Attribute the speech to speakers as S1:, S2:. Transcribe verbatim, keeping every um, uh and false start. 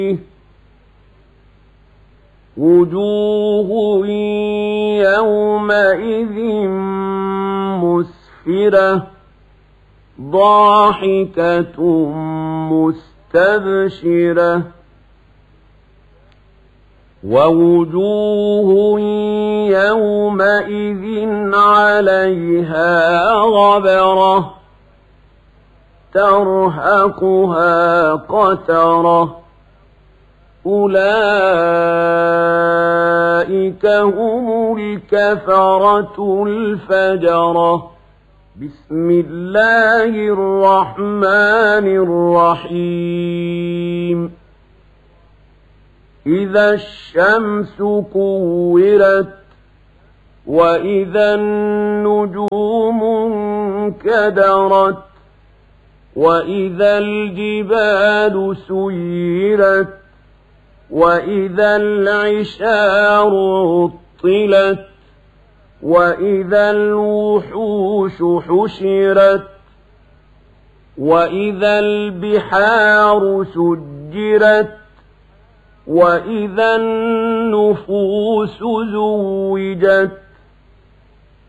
S1: وجوه يومئذ مسفرة ضاحكة مستبشرة ووجوه يومئذ عليها غبرة ترهقها قترة أولئك هم الكفرة الفجرة. بسم الله الرحمن الرحيم. إذا الشمس كورت وإذا النجوم انكدرت وإذا الجبال سيرت وإذا العشار عطلت وإذا الوحوش حشرت وإذا البحار سجرت وإذا النفوس زوجت